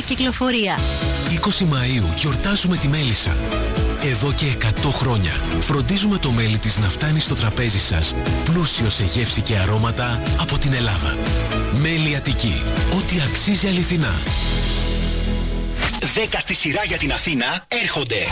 κυκλοφορία. 20 Μαΐου γιορτάζουμε τη μέλισσα. Εδώ και 100 χρόνια φροντίζουμε το μέλι της να φτάνει στο τραπέζι σας πλούσιο σε γεύση και αρώματα από την Ελλάδα. Μέλι Αττική. Ό,τι αξίζει αληθινά. 10 στη σειρά για την Αθήνα έρχονται.